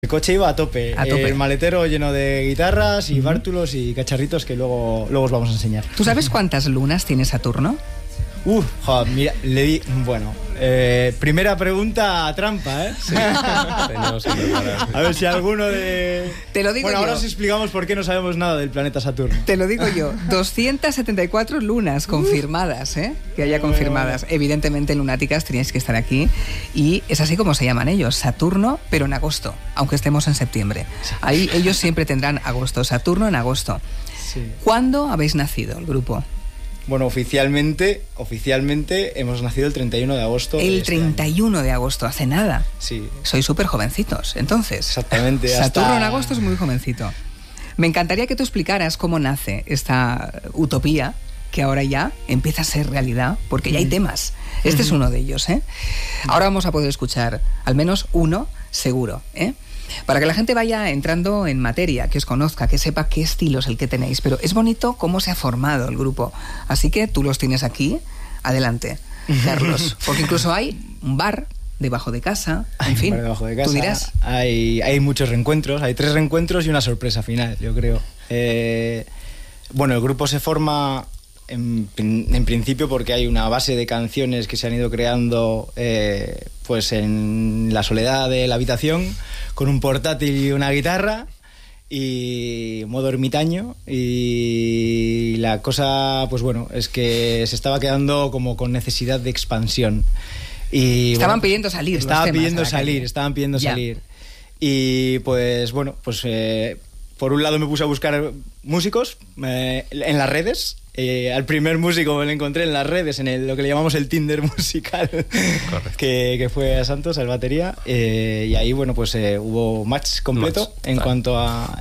El coche iba a tope. El maletero lleno de guitarras y bártulos y cacharritos que luego os vamos a enseñar. ¿Tú sabes cuántas lunas tiene Saturno? Mira, le di... Bueno, primera pregunta trampa, ¿eh? Sí, tenemos que preparar. A ver si alguno de... Te lo digo bueno, yo. ahora os explicamos por qué no sabemos nada del planeta Saturno. Te lo digo yo. 274 lunas confirmadas, ¿eh? Que haya confirmadas. Evidentemente, lunáticas, tenéis que estar aquí. Y es así como se llaman ellos. Saturno, pero en agosto, aunque estemos en septiembre. Ahí ellos siempre tendrán agosto. Saturno en agosto. Sí. ¿Cuándo habéis nacido, el grupo? Bueno, oficialmente hemos nacido el 31 de agosto. El 31 de agosto, hace nada. Sí. Sois súper jovencitos, entonces. Exactamente. Saturno en agosto es muy jovencito. Me encantaría que tú explicaras cómo nace esta utopía, que ahora ya empieza a ser realidad, porque ya hay temas. Este es uno de ellos, ¿eh? Ahora vamos a poder escuchar al menos uno seguro, ¿eh? Para que la gente vaya entrando en materia, que os conozca, que sepa qué estilo es el que tenéis. Pero es bonito cómo se ha formado el grupo. Así que tú los tienes aquí. Adelante, Carlos. Porque incluso hay un bar debajo de casa. En fin, debajo de casa, tú dirás. Hay muchos reencuentros. Hay 3 reencuentros y una sorpresa final, yo creo. Bueno, el grupo se forma... En principio porque hay una base de canciones que se han ido creando pues en la soledad de la habitación, con un portátil y una guitarra y modo ermitaño, y la cosa pues bueno es que se estaba quedando como con necesidad de expansión y estaban pidiendo salir. Estaban pidiendo salir y pues bueno, pues por un lado me puse a buscar músicos en las redes. Al primer músico me lo encontré en las redes, en lo que le llamamos el Tinder musical, que fue a Santos, al batería, y ahí bueno pues hubo match completo en cuanto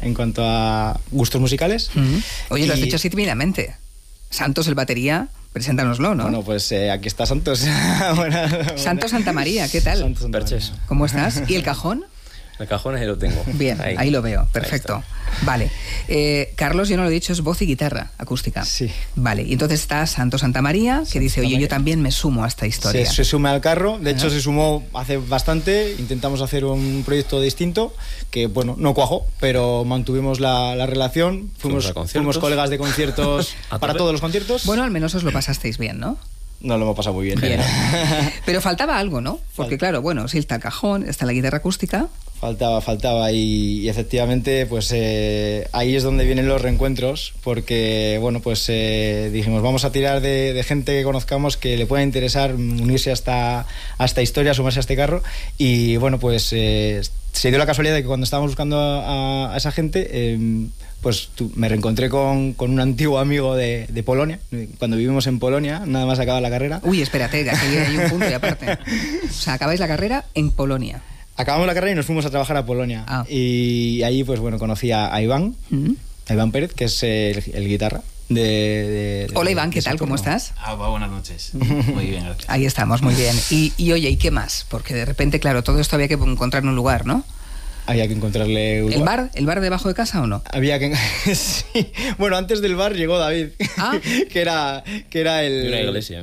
a gustos musicales. Oye, lo has dicho así tímidamente. Santos, el batería, preséntanoslo, ¿no? Bueno, pues aquí está Santos. Santos Santamaría, ¿qué tal? Santos Santamaría. ¿Cómo estás? ¿Y el cajón? El cajón ahí lo tengo. Bien, ahí lo veo, perfecto. Vale. Carlos, yo no lo he dicho, es voz y guitarra acústica. Sí. Vale, y entonces está Santos Santamaría, que dice, oye, yo también me sumo a esta historia. Se suma al carro, de hecho se sumó hace bastante, intentamos hacer un proyecto distinto, que bueno, no cuajó, pero mantuvimos la relación, fuimos colegas de conciertos para todos los conciertos. Bueno, al menos os lo pasasteis bien, ¿no? Nos lo hemos pasado muy bien. Pero faltaba algo, ¿no? Porque claro, bueno, sí está el cajón, está la guitarra acústica. Faltaba y efectivamente pues ahí es donde vienen los reencuentros, porque bueno pues dijimos vamos a tirar de gente que conozcamos que le pueda interesar unirse a esta historia, sumarse a este carro, y bueno pues se dio la casualidad de que cuando estábamos buscando a esa gente pues me reencontré con un antiguo amigo de Polonia, cuando vivimos en Polonia, nada más acaba la carrera. Uy, espérate, que aquí hay un punto y aparte. O sea, acabáis la carrera en Polonia. Acabamos la carrera y nos fuimos a trabajar a Polonia. Y ahí pues bueno conocí a Iván, a Iván Pérez, que es el guitarra Hola Iván, ¿qué tal? ¿Cómo estás? Buenas noches. Muy bien, gracias. Ahí estamos, muy bien. Y oye, ¿y qué más? Porque de repente, claro, todo esto había que encontrar un lugar, ¿no? Había que encontrarle un lugar. ¿El bar debajo de casa o no? Había que... Sí. Bueno, antes del bar llegó David, que era el... Una iglesia.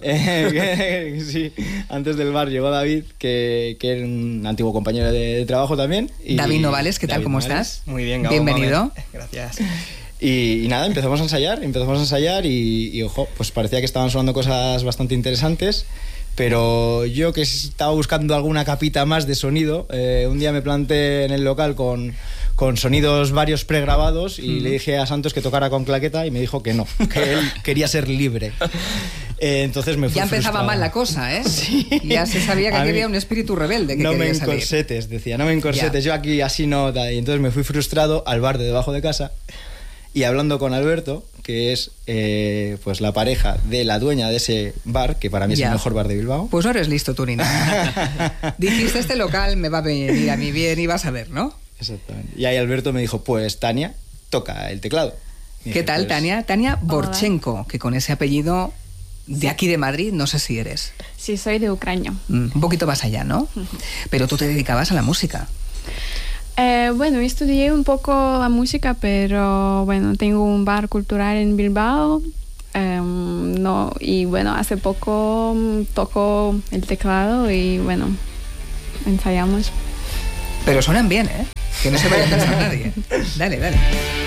Sí, antes del bar llegó David, que era un antiguo compañero de trabajo también. David Novales, ¿qué tal? ¿Cómo estás? Muy bien, Gabo. Bienvenido. Gracias. Y nada, empezamos a ensayar y ojo, pues parecía que estaban sonando cosas bastante interesantes. Pero yo, que estaba buscando alguna capita más de sonido, un día me planté en el local con sonidos varios pregrabados y le dije a Santos que tocara con claqueta y me dijo que no, que él quería ser libre. Entonces me fui Ya empezaba frustrado. Mal la cosa, ¿eh? Sí. Ya se sabía que aquí había un espíritu rebelde que no quería me salir. encorsetes, decía, no me encorsetes, yo aquí así no. Y entonces me fui frustrado al bar de debajo de casa y hablando con Alberto, que es pues la pareja de la dueña de ese bar, que para mí es el mejor bar de Bilbao. Pues no eres listo tú, Nina. Dijiste, este local me va a venir a mí bien y vas a ver, ¿no? Exactamente. Y ahí Alberto me dijo, pues Tania, toca el teclado. Y ¿Qué dije, tal, pues... Tania? Tania Borchenko, que con ese apellido de aquí de Madrid, no sé si eres. Sí, soy de Ucrania. Un poquito más allá, ¿no? Pero tú te dedicabas a la música. Bueno, estudié un poco la música, pero bueno, tengo un bar cultural en Bilbao. Y bueno, hace poco toco el teclado y bueno, ensayamos. Pero suenan bien, ¿eh? Que no se vaya a pensar nadie. Dale, dale.